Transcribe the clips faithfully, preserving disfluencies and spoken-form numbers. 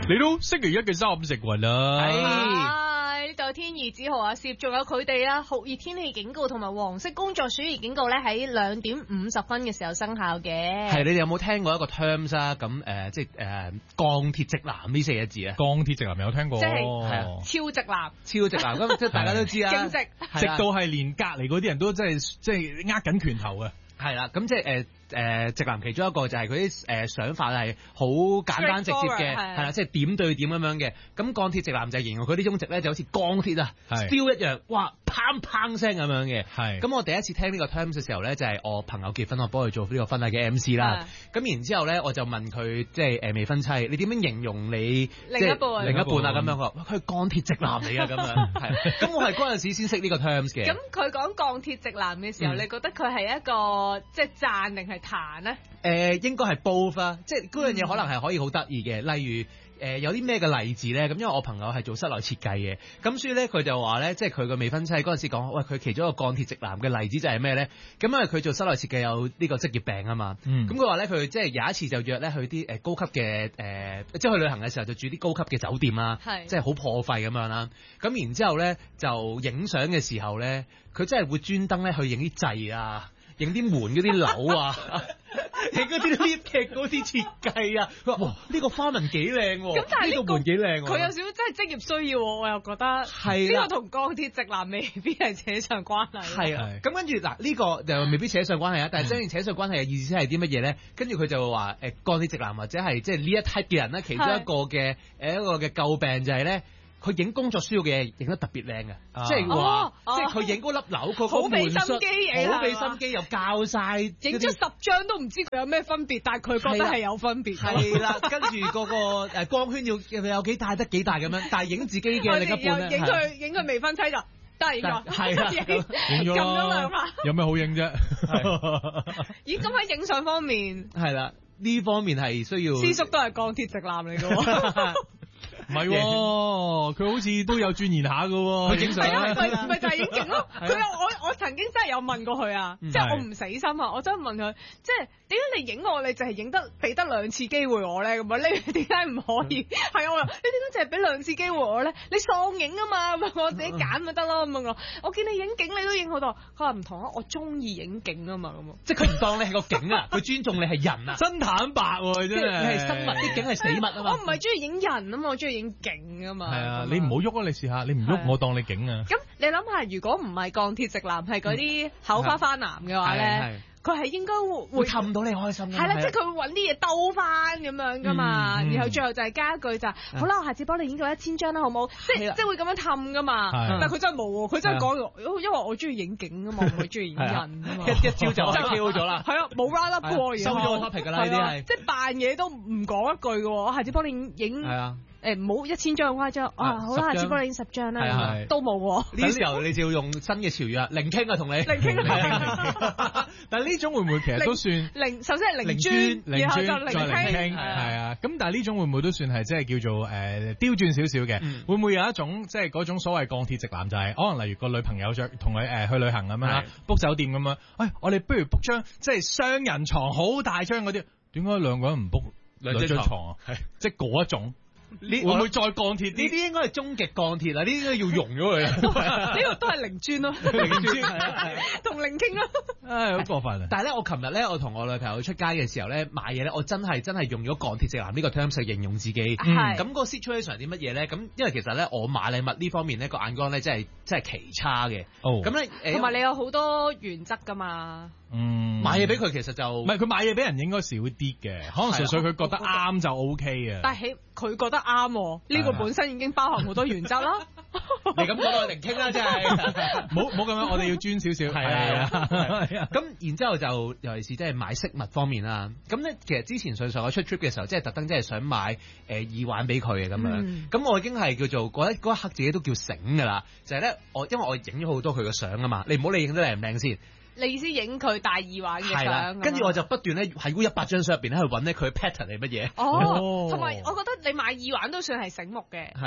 你都星期一嘅三食雲啦。 唉，呢度天意子豪阿攝，仲有佢哋啦，酷熱天氣警告同埋黃色工作暑熱警告咧，喺兩點五十分嘅時候生效嘅。 係，你哋有冇聽過一個 terms 啊？咁誒、呃，即係誒鋼鐵直男呢四個字啊？ 鋼鐵直男有聽過， 即係係啊， 超直男， 超直男咁，即係大家都知啊， 勁直， 直到係連隔離嗰啲人都真係即係握緊拳頭啊！ 係啦，咁即係誒誒直男其中一個就係佢啲誒想法係好簡單直接嘅，係啦，即係點對點咁樣嘅。咁鋼鐵直男就係形容佢呢種直咧就好似鋼鐵啊 steel 一樣，哇砰砰聲咁樣嘅。係。咁我第一次聽呢個 terms 嘅時候咧，就係我朋友結婚，我幫佢做呢個婚禮嘅 M C 啦。咁然之後咧，我就問佢即係誒未婚妻，你點樣形容你另一半另一半啊？咁樣佢話佢係鋼鐵直男嚟㗎咁樣。係。咁我係嗰陣時先識呢個 terms 嘅。 咁佢講鋼鐵直男嘅時候，你覺得佢係一個即係讚定係彈咧？ 誒應該係 both 啊，即係嗰樣嘢可能係可以好得意嘅，例如誒、呃、有啲咩嘅例子咧？咁因為我朋友係做室內設計嘅，咁所以咧佢就話咧，即係佢個未婚妻嗰陣時講，喂佢其中一個鋼鐵直男嘅例子就係咩咧？咁因為佢做室內設計有呢個職業病啊嘛，咁佢話咧佢即係有一次就約咧去啲誒高級嘅誒、呃，即係去旅行嘅時候就住啲高級嘅酒店啦，即係好破費咁樣啦。咁然之後咧就影相嘅時候咧，佢真係會專登咧去影啲掣啊。影啲門嗰啲樓啊，影嗰啲 lift 嘅嗰啲設計啊，佢話哇呢個花紋幾靚喎，呢個門幾靚喎， 佢有少少真係職業需要喎，我又覺得係呢個同鋼鐵直男未必係扯上關係。 係啊，咁跟住嗱呢個就未必扯上關係啊，但係真正扯上關係嘅意思係啲乜嘢咧？跟住佢就話誒鋼鐵直男或者係即係呢一 type 嘅人咧，其中一個嘅誒一個嘅詬病就係咧。佢影工作需要嘅嘢影得特別靚嘅，即係話，即係佢影嗰粒樓，佢好俾心機， 好俾心機，又教晒， 影咗十張都唔知佢有咩分別，但係佢覺得係有分別。 係啦，跟住嗰個誒光圈要有幾大得幾大咁樣，但係影自己嘅另一半咧， 影佢影佢未婚妻就得影咗， 係啦， 影咗啦，有咩好影啫？ 咦，咁喺影相方面係啦，呢方面係需要， 師叔都係鋼鐵直男嚟嘅。 唔係，佢好似都有鑽研下㗎， 佢影相咪咪就係影勁咯。佢有我我曾經真係有問過佢啊，即係我唔死心啊，我真係問佢，即係點解你影我，你就係影得俾得兩次機會我咧？咁啊，你點解唔可以？係我話你點解淨係俾兩次機會我咧？你喪影啊嘛，我自己揀咪得咯咁啊！我見你影景你都影好多，佢話唔同啊，我中意影景啊嘛咁啊， 即係佢唔當你係個景啊，佢尊重你係人啊， 真坦白真係， 你係生物，啲景係死物啊嘛， 我唔係中意影人啊嘛，我中意影景啊嘛。 係啊，你唔好喐啊！你試下，你唔喐我當你景啊。 咁你諗下，如果唔係鋼鐵直男，係嗰啲口花花男嘅話咧，佢係應該會會氹到你開心。 係啦，即係佢會揾啲嘢兜翻咁樣噶嘛，然後最後就係加一句就好啦，我下次幫你影到一千張啦，好冇？即係即係會咁樣氹噶嘛。但係佢真係冇喎，佢真係講，因為我中意影景啊嘛，我唔係中意影人啊嘛。 一一招就係 Q 咗啦。 係啊，冇 round up 過， 收咗個 topic 㗎啦，呢啲係即係扮嘢都唔講一句嘅喎，我下次幫你影。係啊。誒唔好一千張誇張啊！好啦，下次幫你影十張啦，都冇喎。 呢時候你就要用新嘅潮語啊，聆聽啊，同你聆聽啊。 但係呢種會唔會其實都算聆？首先係聆專，然後就聆聽。 係啊，咁但係呢種會唔會都算係即係叫做誒刁鑽少少嘅？會唔會有一種即係嗰種所謂鋼鐵直男就係可能例如個女朋友着同佢誒去旅行咁樣啦，book 酒店咁樣，誒我哋不如 book 張即係雙人床好大張嗰啲，點解兩個人唔 book 兩張床啊？係即係嗰一種。 呢會唔會再鋼鐵？ 呢啲應該係終極鋼鐵啦，呢啲應該要溶咗佢。 呢個都係零磚咯， 零磚係同零傾咯。 唉，好過分啊！ 但係咧，我琴日咧，我同我女朋友出街嘅時候咧，買嘢咧，我真係真係用咗鋼鐵直男呢個 term 去形容自己。咁嗰個 situation 係啲乜嘢咧？咁因為其實咧，我買禮物呢方面咧個眼光咧，真係真係奇差嘅。哦，咁咧， 同埋你有好多原則㗎嘛。 嗯，買嘢俾佢其實就唔係佢買嘢俾人應該少啲嘅，可能純粹佢覺得啱就 O K 嘅。 但係佢覺得啱，呢個本身已經包含好多原則啦。 你咁講我哋傾啦，真係， 冇冇咁樣，我哋要專少少。係啊，係啊。 咁然之後就尤其是即係買飾物方面啦。咁咧其實之前上上我出 trip 嘅時候，即係特登即係想買誒耳環俾佢嘅咁樣。咁我已經係叫做嗰一嗰一刻自己都叫醒㗎啦。就係咧，我因為我影咗好多佢嘅相啊嘛，你唔好理影得靚唔靚先。 你意思影佢戴耳環嘅相， 跟住我就不斷咧喺嗰一百張相入邊咧去揾咧佢嘅 pattern 係乜嘢。 哦，同埋我覺得你買耳環都算係醒目嘅。 係。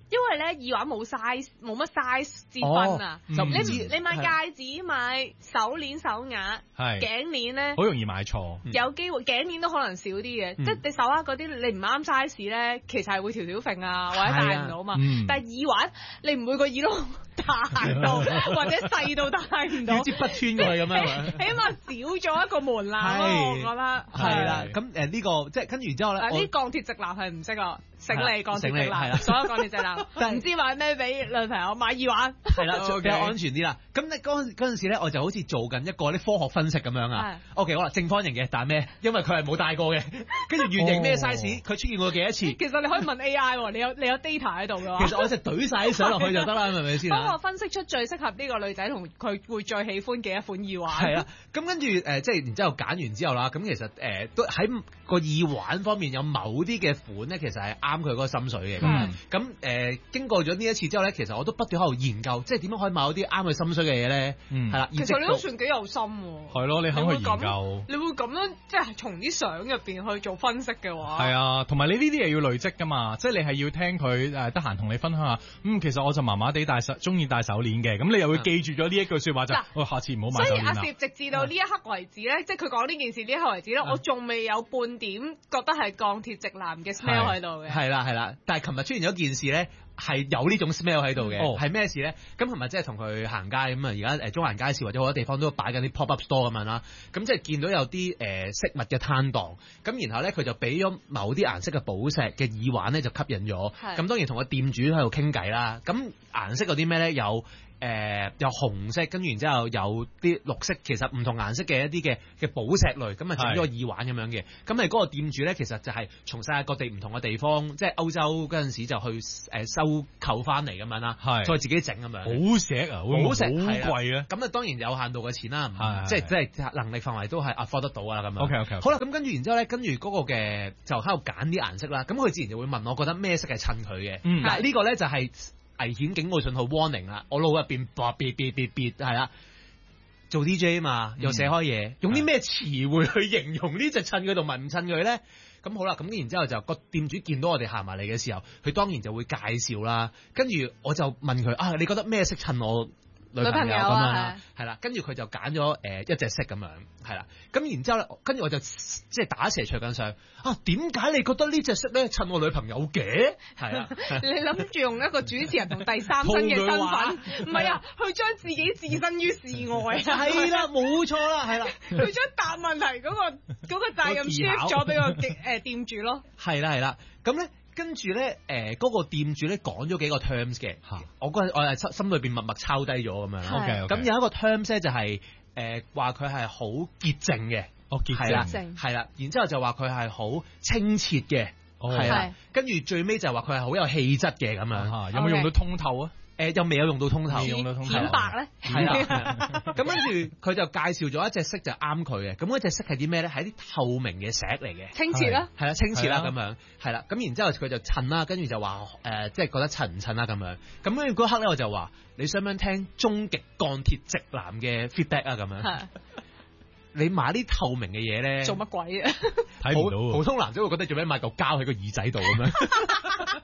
因為咧耳環冇 size 冇乜 size 之分啊， 哦、 你嗯、 你買戒指、買手鏈、手鐲、頸鏈咧， 好容易買錯， 有機會頸鏈都可能少啲嘅，嗯、即係你手鐲嗰啲你唔啱 size 咧，其實係會條條揈啊，或者戴唔到嘛。嗯、但係耳環你唔會個耳窿大到，或者細到戴唔到， 要接不穿佢咁樣， 起碼少咗一個門檻咯，我覺得係啦。咁誒呢個即係跟住之後咧， 嗱啲鋼鐵直男係唔識啊。醒你鋼鐵直男，所有鋼鐵直男，唔知買咩俾女朋友買耳環， 係啦，比較安全啲啦。咁咧嗰陣嗰陣時咧，我就好似做緊一個啲科學分析咁樣啊。OK，好啦，正方形嘅，但係咩？因為佢係冇戴過嘅，跟住圓形咩 size，佢出現過幾多次？其實你可以問 A I 喎，你有你有 data 喺度㗎。 其實我就懟晒啲相落去就得啦，係咪先？ 幫我分析出最適合呢個女仔同佢會最喜歡嘅一款耳環。 係啦，咁跟住誒，即係然之後揀完之後啦，咁其實誒都喺個耳環方面有某啲嘅款咧，其實係啱佢嗰個心水嘅。咁咁誒，經過咗呢一次之後咧，其實我都不斷喺度研究，即係點樣可以買到啲啱佢心水嘅嘢咧。係啦， 其實你都算幾有心喎。 係咯，你肯去研究。 你會咁樣即係從啲相入邊去做分析嘅話。 係啊，同埋你呢啲嘢要累積㗎嘛，即係你係要聽佢誒得閒同你分享下。嗯，其實我就麻麻地戴手，中意戴手鏈嘅。咁你又會記住咗呢一句説話就，我下次唔好買手鏈啦。 所以阿攝直至到呢一刻為止咧，即係佢講呢件事呢一刻為止咧，我仲未有半點覺得係鋼鐵直男嘅 smell 喺度嘅。 係啦係啦，但係琴日出現咗件事咧，係有呢種 smell 喺度嘅。係咩事咧？咁琴日即係同佢行街咁啊，而家誒中環街市或者好多地方都擺緊啲 pop up store 咁樣啦。咁即係見到有啲誒飾物嘅攤檔，咁然後咧佢就俾咗某啲顏色嘅寶石嘅耳環咧就吸引咗。咁當然同個店主喺度傾偈啦。咁顏色有啲咩咧？有誒、呃、有紅色，跟住然之後有啲綠色，其實唔同顏色嘅一啲嘅嘅寶石類，咁啊整咗個耳環咁樣嘅。咁係嗰個店主咧，其實就係從世界各地唔同嘅地方，即係歐洲嗰陣時就去誒、呃、收購翻嚟咁樣啦，再自己整咁樣。 寶石啊，寶石好貴啊！ 咁啊當然有限度嘅錢啦，即係即係能力範圍都係 afford 得到啊咁樣。 OK OK。 好啦，咁跟住然之後咧，跟住嗰個嘅就喺度揀啲顏色啦。咁佢自然就會問我覺得咩色係襯佢嘅。嗱、嗯、呢個咧就係、是。危險警告信號 warning 啦！我腦入邊噠噠噠噠噠係啦，做 D J 嘛，又寫開嘢，嗯、用啲咩詞彙去形容呢隻襯佢同埋唔襯佢咧？咁好啦，咁然之後就個店主見到我哋行埋嚟嘅時候，佢當然就會介紹啦。跟住我就問佢啊，你覺得咩色襯我女朋友咁樣啦？係啦，跟住佢就揀咗誒一隻色咁樣，係啦。咁然之後咧，跟住我就即係打蛇隨棍上啊！點解你覺得呢隻色咧襯我女朋友嘅？係啦， 你諗住用一個主持人同第三身嘅身份，唔係啊，去將自己置身於事外啊！ 係啦，冇錯啦，係啦， 佢將答問題嗰、嗰個嗰、嗰個責任 shift 咗俾個誒店主咯。 係啦係啦，咁咧。跟住咧，誒、呃、嗰、那個店主咧講咗幾個 terms 嘅， 哈我嗰陣我係心心裏邊默默抄低咗咁樣。 OK， 咁有一個 terms 咧就係誒話佢係好潔淨嘅， 哦潔淨， 係啦，然之後就話佢係好清澈嘅，係啦、哦，跟住最尾就話佢係好有氣質嘅咁樣。 啊、有冇用到通透啊？ 誒又未有用到通透， 用到通透顯白咧， 係啦。咁跟住佢就介紹咗一隻色就啱佢嘅。咁嗰隻色係啲咩咧？係啲透明嘅石嚟嘅， 清澈啦， 係啦，清澈啦咁樣，係啦。咁然之後佢就襯啦，跟住就話誒，即係覺得襯唔襯啦咁樣。咁跟住嗰刻咧，我就話你想唔想聽終極鋼鐵直男嘅 feedback 啊？咁樣，你買啲透明嘅嘢咧， 做乜鬼啊？ 睇唔到。 普通男仔會覺得做咩買嚿膠喺個耳仔度咁樣？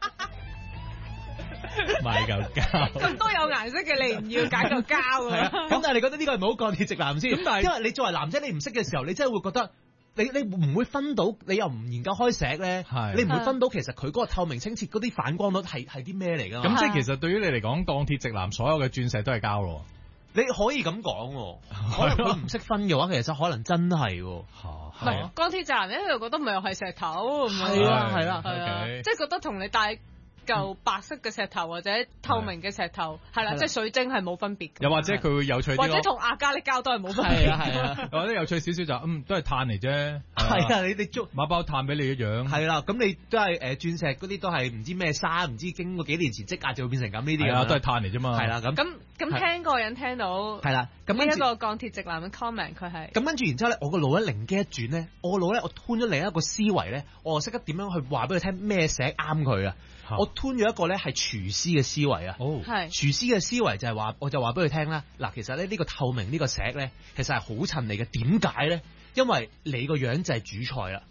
買嚿膠咁多有顏色嘅，你唔要揀嚿膠啊？ 咁但係你覺得呢個係咪好鋼鐵直男先？咁但係因為你作為男仔，你唔識嘅時候，你真係會覺得你你唔會分到，你又唔研究開石咧，你唔會分到其實佢嗰個透明清澈嗰啲反光率係係啲咩嚟㗎？ 咁即係其實對於你嚟講，鋼鐵直男所有嘅鑽石都係膠咯。 你可以咁講，可能佢唔識分嘅話，其實可能真係喎。 唔係鋼鐵直男咧，佢覺得咪又係石頭， 係啊係啦， 係啊，即係覺得同你戴嚿白色嘅石頭或者透明嘅石頭係啦，即係水晶係冇分別。 又或者佢會有趣啲， 或者同亞加力膠都係冇分別。 係啊係啊， 或者有趣少少就嗯都係碳嚟啫。 係啊，你哋捉買包碳俾你一樣。 係啦，咁你都係誒鑽石嗰啲都係唔知咩沙，唔知經過幾年前積壓就會變成咁呢啲。 係啊，都係碳嚟啫嘛。 係啦，咁咁咁聽個人聽到係啦，咁呢一個鋼鐵直男嘅 comment 佢係咁跟住，然之後咧，我個腦咧靈機一轉咧，我個腦咧我吞咗另一個思維咧，我識得點樣去話俾佢聽咩石啱佢啊！我吞咗一個咧係廚師嘅思維啊， 哦， 係廚師嘅思維就係話，我就話俾佢聽啦。嗱，其實咧呢個透明呢個石咧，其實係好襯你嘅。點解咧？因為你個樣就係主菜啦。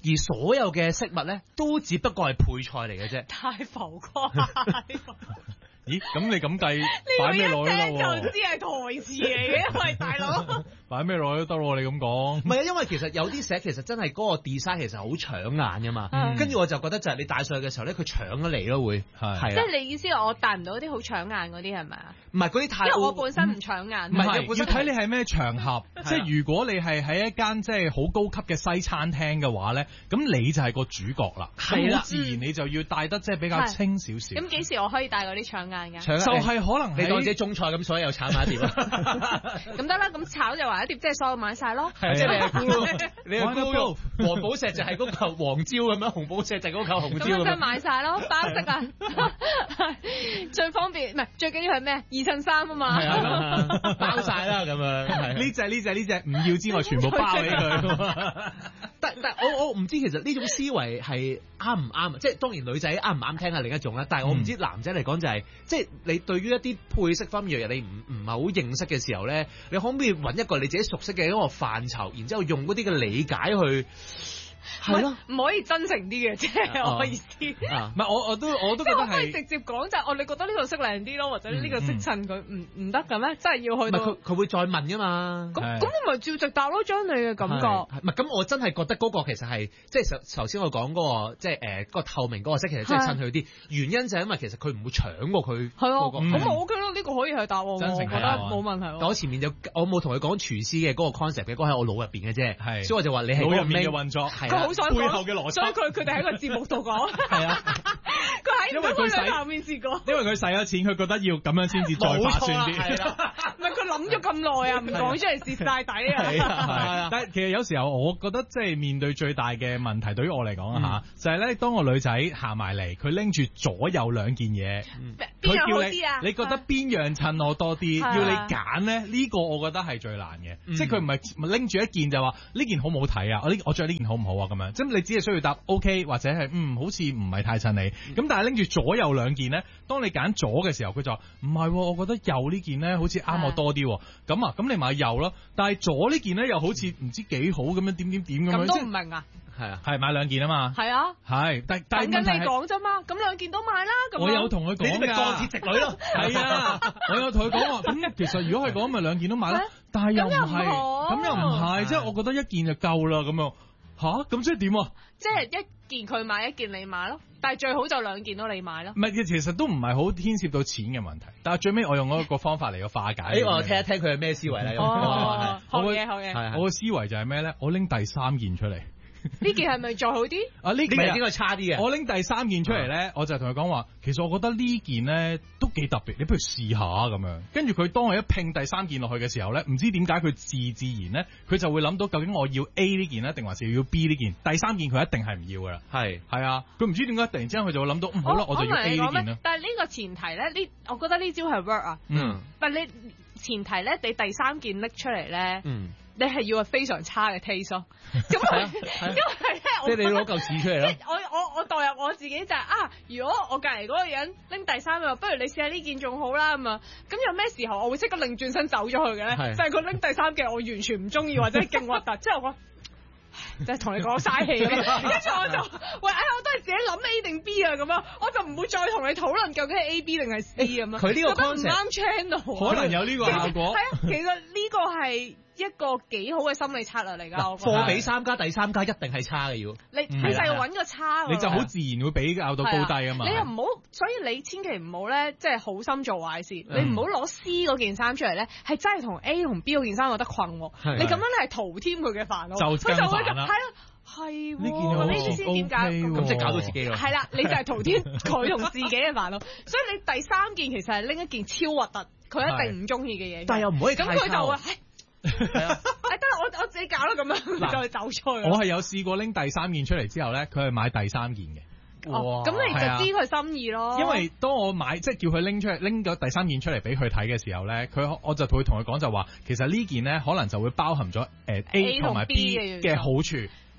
而所有嘅飾物咧，都只不過係配菜嚟嘅啫。 太浮誇。 咦？咁你咁計呢擺咩落去個一聽咯？ 就知係台詞嚟嘅，喂大佬。 擺咩落去都得喎，你咁講。 唔係啊，因為其實有啲石其實真係嗰個 design 其實好搶眼噶嘛。跟住、嗯、我就覺得就係你帶上去嘅時候咧，佢搶咗嚟咯會。係。係即係你意思我帶唔到啲好搶眼嗰啲係咪啊？ 唔係嗰啲太。 因為我本身唔搶眼。 唔係、嗯，要睇你係咩場合。即係如果你係喺一間即係好高級嘅西餐廳嘅話咧，咁你就係個主角啦。係啦。自然你就要帶得即係比較清少少。咁幾時我可以帶嗰啲搶眼㗎？ 就係可能你當自己中菜咁，所以又炒埋一碟咯。 咁得啦，咁炒就話一碟，即係所有買晒咯。 係即係你係咕嚕，你係咕嚕。黃寶石就係嗰嚿黃椒咁樣，紅寶石就係嗰嚿紅椒咁樣。 咁真係買晒咯，包色啊！最方便，唔係最緊要係咩？二襯三啊嘛。係啊，包晒啦咁樣。 呢隻呢隻呢隻唔要之外，全部包俾佢。 但但我我唔知其實呢種思維係啱唔啱啊？即係當然女仔啱唔啱聽係另一種啦。但係我唔知男仔嚟講就係即係你對於一啲配飾方面嘅嘢，你唔唔係好認識嘅時候咧，你可唔可以揾一個你自己熟悉嘅一個範疇，然之後用嗰啲嘅理解去係咯，唔可以真誠啲嘅，即係我意思。 唔係我我都我都覺得係。可以直接講就係哦，你覺得呢個色靚啲咯，或者呢個色襯佢唔唔得嘅咩？真係要去到。 佢佢會再問㗎嘛？ 咁咁你咪照直答咯，將你嘅感覺。 唔係咁，我真係覺得嗰個其實係即係頭頭先我講嗰個即係誒嗰個透明嗰個色，其實真係襯佢啲原因就係因為其實佢唔會搶過佢。係啊， 咁我 OK 咯，呢個可以係答案，我覺得冇問題。 但我前面就我冇同佢講廚師嘅嗰個 concept 嘅，嗰喺我腦入邊嘅啫，所以我就話你係腦入面嘅運作。 佢好想背後嘅邏輯， 所以佢佢哋喺個節目度講。 係啊， 佢喺因為佢喺下面試過， 因為佢使咗錢，佢覺得要咁樣先至再划算啲。 唔係佢諗咗咁耐啊，唔講出嚟蝕晒底啊。係啊，但係其實有時候我覺得即係面對最大嘅問題，對於我嚟講啊嚇，就係咧當個女仔行埋嚟，佢拎住左右兩件嘢，佢叫你，你覺得邊樣襯我多啲？要你揀咧，呢個我覺得係最難嘅。即係佢唔係拎住一件就話呢件好唔好睇啊？我呢我著呢件好唔好啊？咁樣，即係你只係需要答 OK 或者係嗯好似唔係太襯你。咁但係拎住左右兩件咧，當你揀左嘅時候，佢就話唔係，我覺得右呢件咧好似啱我多啲。咁啊，咁你買右咯。但係左呢件咧又好似唔知幾好咁樣，點點點咁樣。 咁都唔明啊？ 係啊， 係買兩件啊嘛。 係啊， 係，但但等緊你講啫嘛。咁兩件都買啦。咁我有同佢講㗎。 你咪鋼鐵直女咯。 係啊，我有同佢講話。咁其實如果係講咪兩件都買啦。但係又唔係，咁又唔係，即係我覺得一件就夠啦咁樣。吓？咁即係點啊？ 即係一件佢買，一件你買咯。但係最好就兩件都你買咯。 唔係，其實都唔係好牽涉到錢嘅問題。但係最尾我用嗰個方法嚟個化解。 誒，我聽一聽佢係咩思維咧？ 哦，好嘢，好嘢。 我嘅思維就係咩咧？我拎第三件出嚟。 呢件係咪再好啲？ 啊，呢件應該差啲嘅。 我拎第三件出嚟咧，我就同佢講話，其實我覺得呢件咧都幾特別，你不如試下咁樣。跟住佢當我一拼第三件落去嘅時候咧，唔知點解佢自自然咧，佢就會諗到究竟我要 A 呢件咧，定還是要 B 呢件？第三件佢一定係唔要噶啦。係係啊，佢唔知點解突然之間佢就會諗到，嗯，好啦，我就要 A 呢件啦。 但係呢個前提咧，呢我覺得呢招係 work 啊。嗯。但係你前提咧，你第三件拎出嚟咧。嗯。你係要係非常差嘅 taste 咯，咁因為咧， 即係你攞嚿屎出嚟咯。 我我我代入我自己就係、是、啊，如果我隔離嗰個人拎第三個，不如你試下呢件仲好啦咁啊。咁有咩時候我會即刻擰轉身走咗去嘅咧？就係佢拎第三件，我完全唔中意或者勁核突，即係我講，就係同你講嘥氣咁。跟住我就喂，哎呀，我都係自己諗 A 定 B 啊咁樣，我就唔會再同你討論究竟係 A B 定係 C 咁樣。 佢呢個 concept 唔啱 channel， 可能有呢個效果。 係啊，其實呢個係一個幾好嘅心理策略嚟㗎，我覺得。 貨比三家，第三家一定係差嘅要。 你你就要揾個差， 你就好自然會比較到高低啊嘛。 你又唔好，所以你千祈唔好咧，即係好心做壞事。你唔好攞 C 嗰件衫出嚟咧，係真係同 A 同 B 嗰件衫有得困喎。你咁樣咧係徒添佢嘅煩惱。 就更煩啦。 係啊，係喎。呢啲先點解？ 咁即係搞到自己咯。係啦，你就係徒添佢同自己嘅煩惱。所以你第三件其實係拎一件超核突，佢一定唔中意嘅嘢。 但係又唔可以太差。 咁佢就會。係啊，誒得啦，我我自己搞啦咁樣，再走出去。 我係有試過拎第三件出嚟之後咧，佢係買第三件嘅。 哦，咁你就知佢心意咯。 因為當我買即係叫佢拎出嚟拎咗第三件出嚟俾佢睇嘅時候咧，佢我就會同佢講就話，其實呢件咧可能就會包含咗誒 A 同埋 B 嘅好處。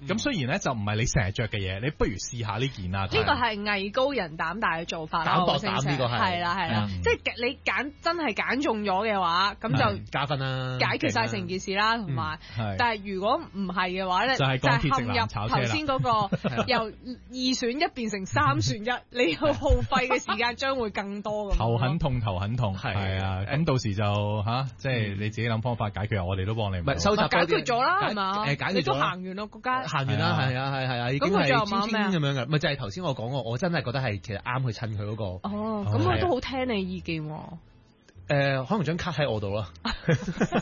咁雖然咧就唔係你成日着嘅嘢，你不如試下呢件啊。 呢個係藝高人膽大嘅做法啦， 膽薄膽呢個係係啦係啦，即係你揀真係揀中咗嘅話，咁就加分啦， 解決晒成件事啦，同埋，但係如果唔係嘅話咧， 就係鋼鐵直男炒車啦。 頭先嗰個由二選一變成三選一，你要耗費嘅時間將會更多咁。 頭很痛，頭很痛，係啊，咁到時就嚇，即係你自己諗方法解決，我哋都幫你。 唔係收集解決咗啦，係嘛？ 誒解決咗， 你都行完咯，國家行完啦，係啊係係啊，已經係千千咁樣嘅，咪就係頭先我講過，我真係覺得係其實啱去襯佢嗰個。 哦，咁我都好聽你意見喎。 誒，可能張卡喺我度啦。